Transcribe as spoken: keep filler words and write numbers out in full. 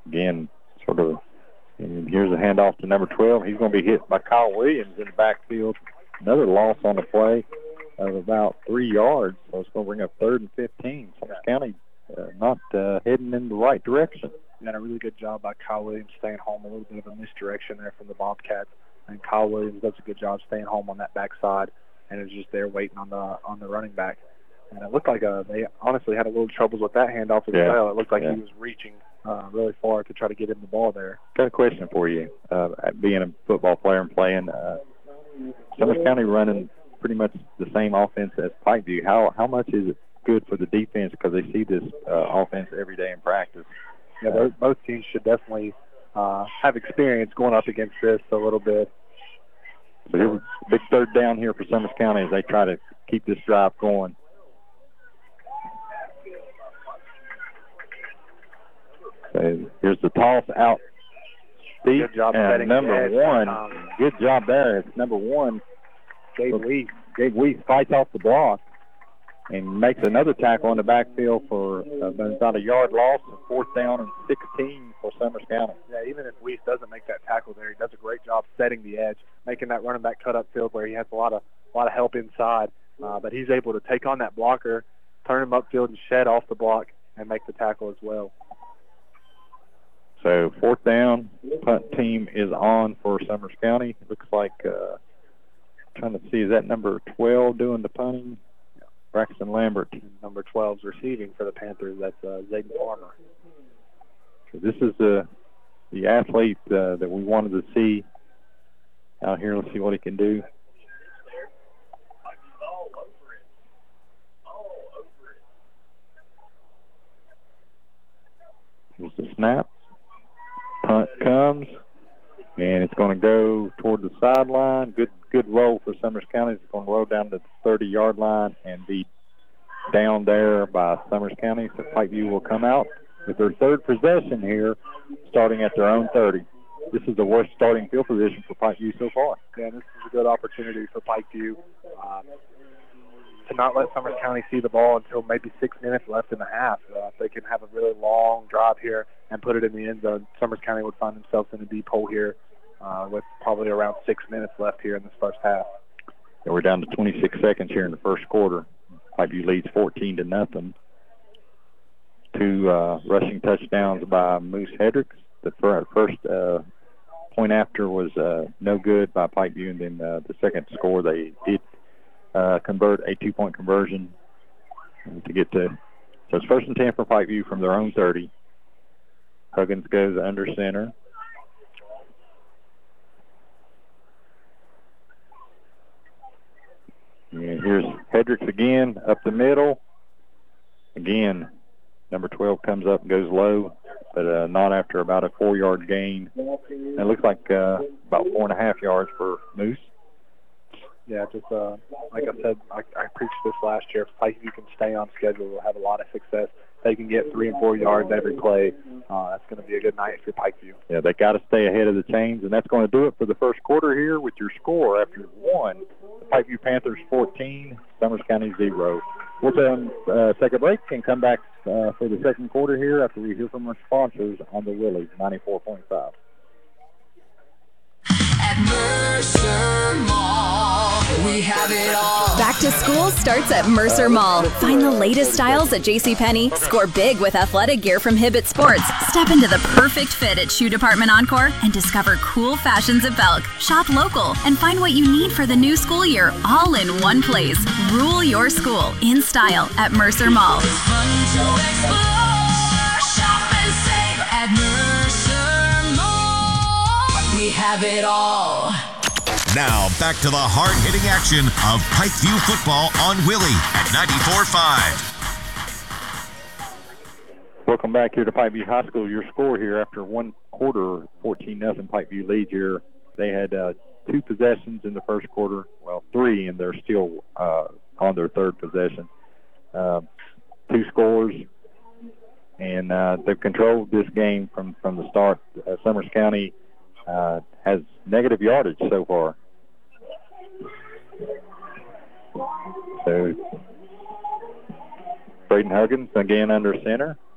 Again, sort of, and here's a handoff to number twelve. He's going to be hit by Kyle Williams in the backfield. Another loss on the play of about three yards. So it's going to bring up third and fifteen. Summers County uh, not uh, heading in the right direction. And a really good job by Kyle Williams staying home. A little bit of a misdirection there from the Bobcats. And Kyle Williams does a good job staying home on that backside and is just there waiting on the on the running back. And it looked like uh, they honestly had a little troubles with that handoff as yeah. well. It looked like yeah. he was reaching uh, really far to try to get him the ball there. Got a question for you. Uh, being a football player and playing, uh, Summers County running pretty much the same offense as Pikeview. How how much is it good for the defense because they see this uh, offense every day in practice? Yeah, uh, both teams should definitely uh, have experience going up against this a little bit. So here's a big third down here for Summers County as they try to keep this drive going. So here's the toss out. Steve, good job and setting number the edge. one. Um, good job there. It's number one. Gabe Weiss. Gabe Weiss fights off the block and makes another tackle in the backfield for uh, about a yard loss, fourth down and sixteen for Summers County. Yeah, even if Weiss doesn't make that tackle there, he does a great job setting the edge, making that running back cut up field where he has a lot of a lot of help inside. Uh, but he's able to take on that blocker, turn him upfield, and shed off the block and make the tackle as well. So fourth down, punt team is on for Summers County. Looks like, uh, trying to see, is that number twelve doing the punting? Braxton Lambert. And number twelve is receiving for the Panthers. That's uh, Zayden Farmer. So this is the the athlete uh, that we wanted to see out here. Let's see what he can do. Here's the snap. Punt comes, and it's going to go toward the sideline. Good good roll for Summers County. It's going to roll down to the thirty-yard line and be down there by Summers County. So Pikeview will come out with their third possession here, starting at their own thirty. This is the worst starting field position for Pikeview so far. Yeah, this is a good opportunity for Pikeview uh, to not let Summers County see the ball until maybe six minutes left in the half. Uh, if they can have a really long drive here and put it in the end zone, Summers County would find themselves in a deep hole here uh, with probably around six minutes left here in this first half. And we're down to twenty-six seconds here in the first quarter. Pikeview leads fourteen to nothing. Two uh, rushing touchdowns by Moose Hedricks. The first uh, point after was uh, no good by Pikeview, and then uh, the second score they did uh, convert a two-point conversion to get to. So it's first and ten for Pikeview from their own thirty. Huggins goes under center. And here's Hedricks again, up the middle. Again, number twelve comes up and goes low, but uh, not after about a four-yard gain. And it looks like uh, about four and a half yards for Moose. Yeah, just uh, like I said, I, I preached this last year. If Pikeview can stay on schedule, they'll have a lot of success. They can get three and four yards every play. Uh, that's going to be a good night for Pikeview. Yeah, they got to stay ahead of the chains, and that's going to do it for the first quarter here with your score after one. The Pikeview Panthers fourteen, Summers County zero. We'll then, uh, take a break and come back uh, for the second quarter here after we hear from our sponsors on the Willie ninety-four point five. At Mercer Mall, we have it all. Back to school starts at Mercer Mall. Find the latest styles at JCPenney. Score big with athletic gear from Hibbett Sports. Step into the perfect fit at Shoe Department Encore and discover cool fashions at Belk. Shop local and find what you need for the new school year all in one place. Rule your school in style at Mercer Mall. It's fun to explore, shop and save at Mercer Mall. We have it all. Now, back to the hard-hitting action of Pikeview football on Willie at ninety-four point five. Welcome back here to Pikeview High School. Your score here after one quarter, fourteen nothing Pikeview lead here. They had uh, two possessions in the first quarter, well, three, and they're still uh, on their third possession. Uh, two scores, and uh, they've controlled this game from, from the start. Uh, Summers County Uh, has negative yardage so far. So, Braden Huggins again under center.